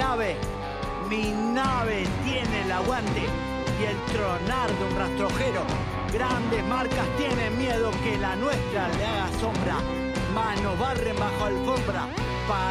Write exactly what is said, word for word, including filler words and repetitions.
nave, mi nave tiene el aguante y el tronar de un rastrojero. Grandes marcas tienen miedo que la nuestra le haga sombra, mas nos barren bajo alfombra.